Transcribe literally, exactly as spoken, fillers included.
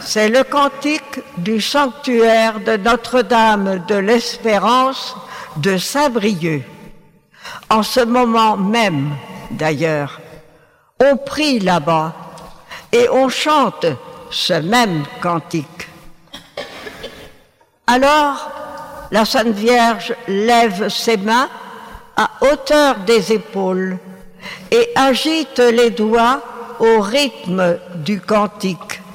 C'est le cantique du sanctuaire de Notre-Dame de l'Espérance de Saint-Brieuc. En ce moment même, d'ailleurs, on prie là-bas et on chante ce même cantique. Alors, la Sainte Vierge lève ses mains à hauteur des épaules et agite les doigts au rythme du cantique.